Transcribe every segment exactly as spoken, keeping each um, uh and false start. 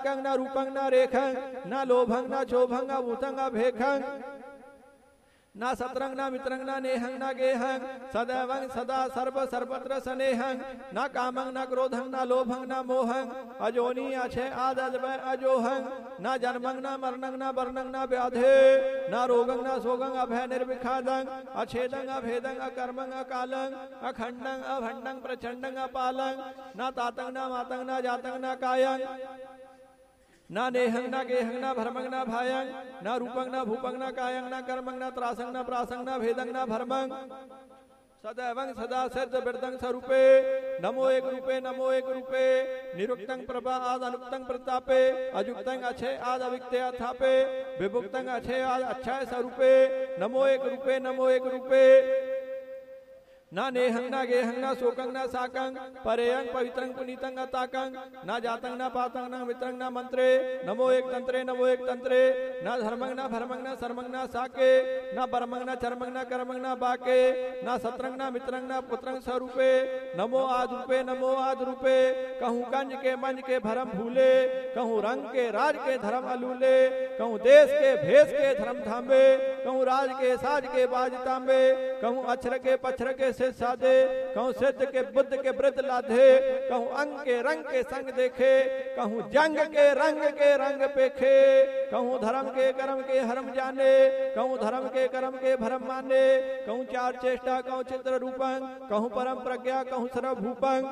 नाकं न रूपं न रेखं न लोभं न क्षोभं न भूतं न भेखं न सत्रंग न मित्रंग न नेहं न गेहं सदैवं सदा सर्व सर्वत्र स्नेहं न कामं न क्रोधं न लोभं न मोहं अजोनी अक्षय आदद्वय अजोहं न जन्मं न मरणं न वर्णं न व्याधे न रोगं न शोगं अभय निर्विखादं अछेदं अभेदं अकर्मं अकालं अखंडं अभंडं प्रचंडं अपालं न तातं न मातं न जातं न कायं न नेहं न गेहं न भरमं न भायं न रूपं न भूपं न कायं न कर्मं न त्रासं न प्रासं न भेदं न भरमं सदैवं सदा सद बिरदं स्वरूपे नमो एक रूपे नमो एक रूपे निरुक्तं प्रभा आद अनुक्तं प्रतापे अजुक्तं अक्षय आद अविक्ते अथापे विभुक्तं अक्षय आद अक्षय स्वरूपे नमो एक रूपे नमो एक रूपे न नेहं न गेहं न शोकं न साकं परेयं पवित्रं पुनीतं अताकं न जातं न पातं न मित्रं न मंत्रे नमो एक तंत्रे नमो एक तंत्रे न धर्मं न भरमं न सर्मं न साके न परमं न चर्मं न कर्मं न बाके न सत्रं न मित्रं न पुत्रं स्वरूपे नमो आद रूपे नमो आद रूपे कहूँ कंज के मंज के भरम भूले कहूँ रंग के राज के धर्म अलूले कहूँ देश के भेष के धर्म थांबे कहूँ राज के साज के बाज तांबे कहूँ अक्षर के पक्षर के से साधे कहूँ सिद्ध के बुद्ध के वृद्ध लाधे कहूँ अंग के रंग के संग देखे कहूँ जंग के रंग के रंग पेखे कहूँ धर्म के कर्म के हरम जाने कहूँ धर्म के कर्म के भरम माने कहूँ चार चेष्टा कहूँ चित्र रूपं कहूँ परम प्रज्ञा कहूँ सर्वभूपं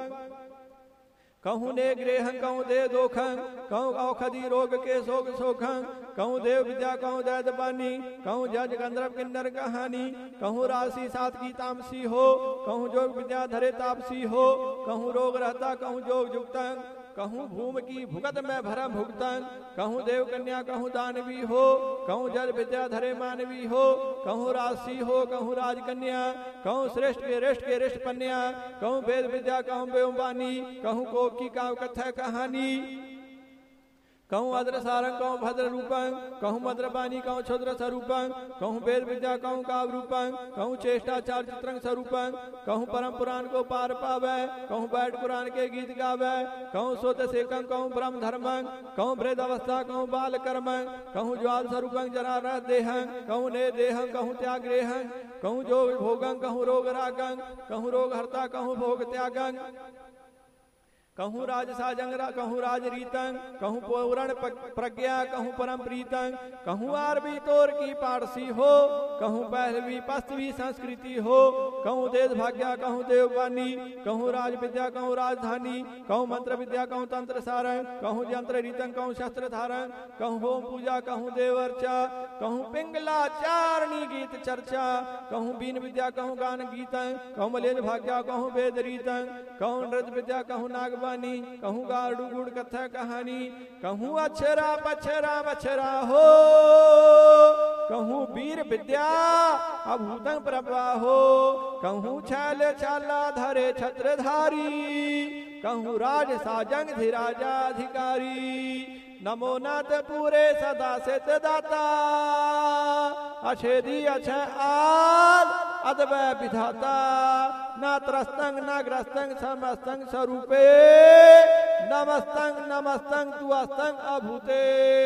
कहूँ ने गृहं कहूँ दे दोखं कहूँ औषधि रोग के शोक शोखं कहूँ देव विद्या कहूँ दैत बानी कहूँ जज गंधर्व किन्नर कहानी कहूँ राशि सात की तामसी हो कहूँ जोग विद्या धरे तापसी हो कहूँ रोग रहता कहूँ जोग जुक्तं कहूँ भूम की भुगत में भरम भुगतन कहूँ देव कन्या कहूँ दानवी हो कहूँ जल विद्या धरे मानवी हो कहूँ राशि हो कहूँ राजकन्या कहूँ श्रेष्ठ के रेष्ठ के रेष्ठ कन्या कहूँ वेद विद्या कहूँ बेउबानी कहूँ को की काव कथा कहानी कहूँ अद्र सारंग कहूँ भद्र रूपं कहूँ मद्रबानी कहूँ क्षुद्र स्वरूपं कहूँ वेद विद्या कहूँ काव रूपं कहूँ चेष्टा चार चित्रंग स्वरूपं कहूँ परम पुराण को पार पावे कहूँ बैठ पुराण के गीत गावे कहूँ सोत सेकं कहूँ ब्रह्म धर्मं कहूँ वृद्ध अवस्था कहूँ बाल कर्मं कहूँ ज्वाल स्वरूपं जरा रह देहं कहूँ ने देहं कहूँ त्याग रेहं कहूँ जो भोगं कहूँ रोग रागं कहूँ रोग हरता कहूँ भोग त्यागं कहूँ राज साजंगरा कहूँ राज रीतंग कहूँ पौरण प्रज्ञा कहूँ परम प्रीतंग कहूँ आरबी तोर की पारसी हो कहूँ पहलवी पस्तवी संस्कृति हो कहूँ देश भाग्या कहूँ देववानी कहूँ राज विद्या कहूँ राजधानी कहूँ मंत्र विद्या कहूँ तंत्र सारंग कहूँ यंत्र रीतंग कहूँ शस्त्र धारंग कहूँ होम पूजा कहूँ देवर्चा कहूँ पिंगला चारणी गीत चर्चा कहूँ बीन विद्या कहूँ गान गीतंग कहूँ मलेज भाग्या कहूँ वेद रीतंग कहूँ नृत्य विद्या कहूँ नाग कहूँ गाड़ू गुड़ कथा कहानी कहूँ अक्षरा पक्षरा बछरा हो कहूँ वीर विद्या अभूतं प्रभा हो कहूँ छाल छाला धरे छत्रधारी कहूँ राज साजंग धीराजाधिकारी नमो नाथ पूरे सदा सित दाता अछेदी अक्षय आद अद्वय विधाता न त्रस्तंग न ग्रस्तंग समस्तंग स्वरूपे नमस्तंग नमस्तंग तु अस्तंग अभूते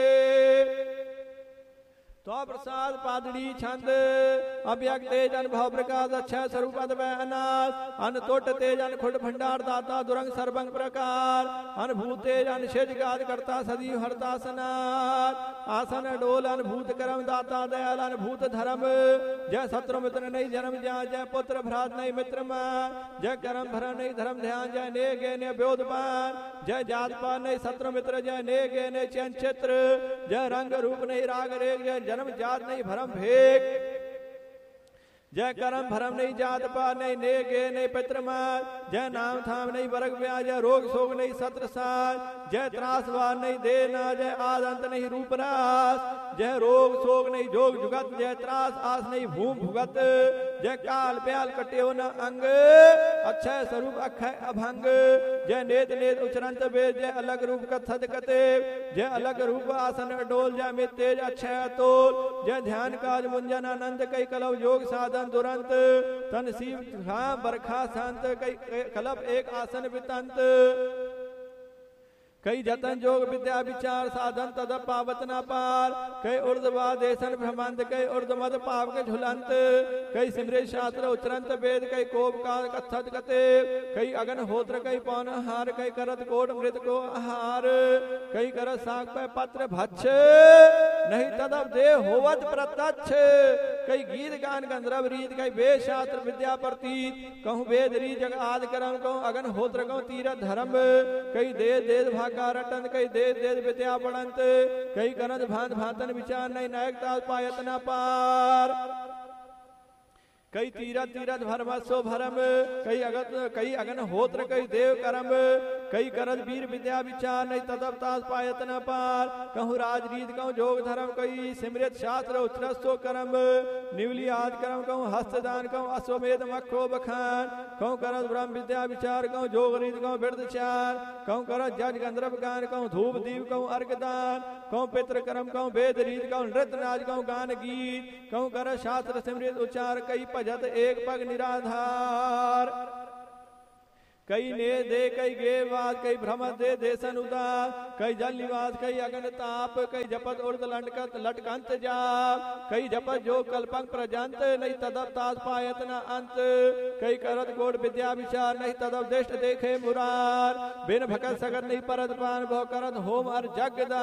तो प्रसाद पादड़ी छंद अव्यक्त तेज अनुभव प्रकाश अक्षय स्वरूप अद्वय अनाथ अनतोट तेज अनखुट भंडार दाता दुरंग सर्वंग प्रकार अनुभूत तेज अनशेज गाद करता सदी हरता सनात आसन डोल अनुभूत करम दाता दयाल अनुभूत धर्म जय शत्रु मित्र नहीं जन्म जय जय पुत्र भ्रात नहीं मित्र मान जय करम भर नहीं धर्म ध्यान जय ने गे ने व्योधपान जय जात पान नहीं शत्रु मित्र जय ने गे ने चैन चित्र जय रंग रूप नहीं राग रेग जय जन्म जात नहीं भरम भेक जय करम भरम नहीं जात पा नहीं ने गे नहीं पितृमात जय नाम थाम नहीं वर्ग व्याज जय रोग शोक नहीं सत्र साज जय त्रासवान नहीं देना जय आदंत नहीं रूपरास जय रोग शोक नहीं जोग जुगत जय त्रास आस नहीं भूम भुगत जय काल प्याल कटे हो न अंग अक्षय स्वरूप अक्षय अभंग जय नेत नेत उचरंत वेद जय अलग रूप कथत कते जय अलग रूप आसन डोल जय में तेज अक्षय तोल जय ध्यान काज मुंजन आनंद कई कलव योग साधन दुरंत तन शिव बरखा संत कई कलप एक आसन वितंत कई जतन जोग विद्या विचार साधन तद पावत न पार, कई उर्दवा देशन भ्रमंत, कई उर्दमद पाव के झुलंत, कई सिमरे शास्त्र उच्चरंत वेद, कई कोप काल कथत कते, कई अगन होत्र, कई पौन हार, कई करत कोट मृत को आहार, कई करत साग पे पत्र भक्ष, नहीं तदब दे होवत प्रत्यक्ष, कई गीत गान गंधर्व रीत, कई वेद शास्त्र विद्या प्रतीत, कहूँ वेद री जग आदि करम, कहूँ अगन होत्र, कहूँ तीरथ धर्म, कई देश देश भागा रटन, कई देश देश विद्या पढ़ंत, कई करत भांत भांतन विचार, नहीं नायकता पायत न पार, कई तीरथ तीरथ भरमस्व भरम, कई अगत कई अगन होत्र, कई देव करम, कई करत वीर विद्या विचार, नहीं तदब तास पायत न पार, कहूँ राजरीत, कहूँ जोग धर्म, कई सिमृत शास्त्र उच्चरस्व करम, निवली आदि करम, कहूँ हस्तदान, कहूँ अश्वमेध मखो बखान, कहूँ करत ब्रह्म विद्या विचार, कहूँ जोग रीत, कहूँ वृद्ध चार, कहूँ करत जज गंधर्व गान, कहूँ धूप दीप, कहूँ अर्घ दान, कहूँ पितृ कर्म, कहूँ वेद रीत, कहूँ नृत्य नाच, कहूँ गान गीत, कहूँ करत शास्त्र सिमृत उच्चार, कई भजत एक पग निराधार, कई ने दे कई गेवाद, कई भ्रमत दे देसन उदार, कई जल निवास, कई अगन ताप, कई जपत उर्द लटकत लटकंत जाप, कई जपत जो कल्पंक प्रजंत, नहीं तदब तास पायत न अंत, कई करत गोड़ विद्या विचार, नहीं तदब दृष्ट देखे मुरार, बिन भकत सगत नहीं परत पान, भव करत होम अर जग